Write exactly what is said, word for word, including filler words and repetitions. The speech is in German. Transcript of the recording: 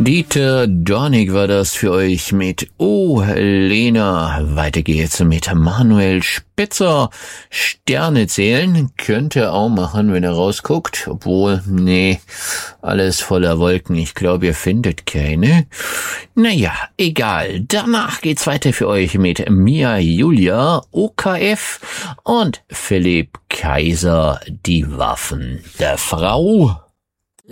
Dieter Dornig war das für euch mit Oh Lena. Weiter geht's mit Manuel Spitzer. Sterne zählen könnt ihr auch machen, wenn ihr rausguckt. Obwohl, nee, alles voller Wolken. Ich glaube, ihr findet keine. Naja, egal. Danach geht's weiter für euch mit Mia Julia, O K F und Philipp Kaiser, die Waffen der Frau.